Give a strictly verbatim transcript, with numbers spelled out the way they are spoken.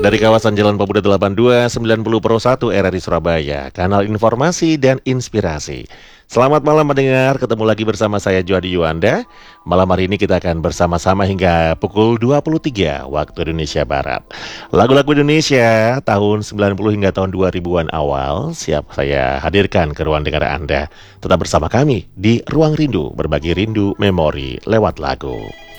Dari kawasan Jalan Pemuda delapan dua sembilan nol Pro satu R R I Surabaya, kanal informasi dan inspirasi. Selamat malam mendengar, ketemu lagi bersama saya Juhadi Yuanda. Malam hari ini kita akan bersama-sama hingga pukul dua puluh tiga waktu Indonesia Barat. Lagu-lagu Indonesia tahun sembilan puluh hingga tahun dua ribuan awal siap saya hadirkan ke ruang dengar Anda. Tetap bersama kami di Ruang Rindu, berbagi rindu memori lewat lagu.